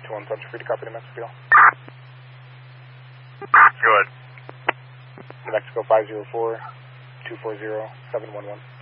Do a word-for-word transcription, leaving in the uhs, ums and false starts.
two one, subject free to copy New Mexico. Good. New Mexico five zero four, two four zero, seven one one.